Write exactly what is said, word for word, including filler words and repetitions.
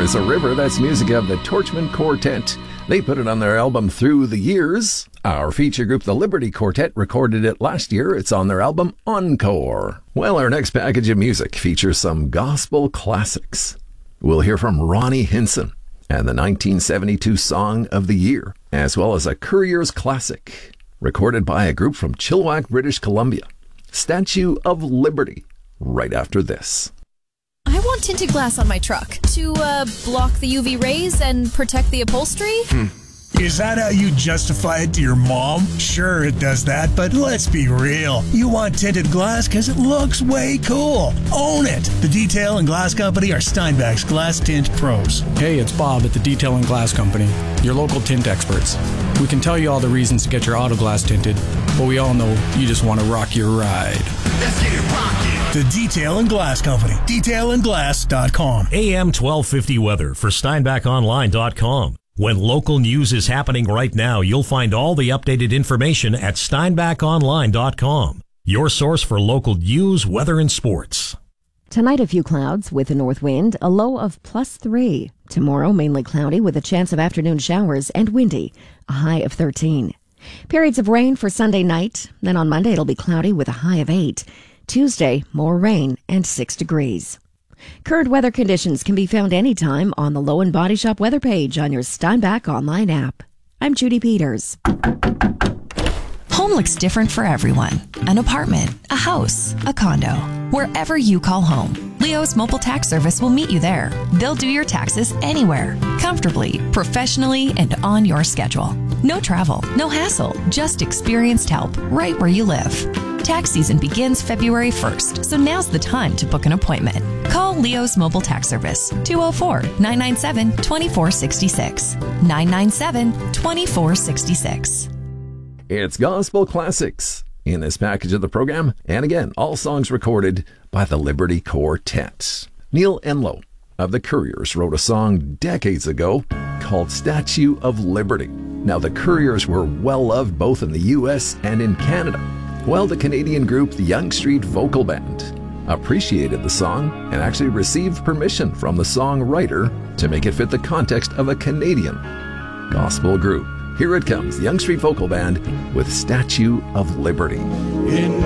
is a River. That's music of the Torchman Quartet. They put it on their album Through the Years. Our feature group, the Liberty Quartet, recorded it last year. It's on their album Encore. Well, our next package of music features some gospel classics. We'll hear from Ronnie Hinson and the nineteen seventy-two Song of the Year, as well as a Courier's classic, recorded by a group from Chilliwack, British Columbia, Statue of Liberty, right after this. I want tinted glass on my truck to uh, block the U V rays and protect the upholstery. Hmm. Is that how you justify it to your mom? Sure, it does that, but let's be real. You want tinted glass because it looks way cool. Own it. The Detail and Glass Company are Steinbach's Glass Tint Pros. Hey, it's Bob at the Detail and Glass Company, your local tint experts. We can tell you all the reasons to get your auto glass tinted, but we all know you just want to rock your ride. Let's get it rockin'. The Detail and Glass Company. detail and glass dot com. A M twelve fifty weather for steinbach online dot com. When local news is happening right now, you'll find all the updated information at steinbach online dot com. Your source for local news, weather, and sports. Tonight, a few clouds with a north wind, a low of plus three. Tomorrow, mainly cloudy with a chance of afternoon showers and windy, a high of thirteen. Periods of rain for Sunday night. Then on Monday, it'll be cloudy with a high of eight. Tuesday, more rain and six degrees. Current weather conditions can be found anytime on the Low and Body Shop weather page on your Steinbach online app. I'm Judy Peters. Home looks different for everyone. An apartment, a house, a condo. Wherever you call home, Leo's Mobile Tax Service will meet you there. They'll do your taxes anywhere, comfortably, professionally, and on your schedule. No travel, no hassle, just experienced help right where you live. Tax season begins February first, so now's the time to book an appointment. Call Leo's Mobile Tax Service, two oh four, nine nine seven, two four six six, nine nine seven, two four six six. It's Gospel Classics in this package of the program, and again, all songs recorded by the Liberty Quartet. Neil Enlow of the Couriers wrote a song decades ago called Statue of Liberty. Now, the Couriers were well-loved both in the U S and in Canada. Well, the Canadian group, the Yonge Street Vocal Band, appreciated the song and actually received permission from the songwriter to make it fit the context of a Canadian gospel group. Here it comes, the Yonge Street Vocal Band with Statue of Liberty. In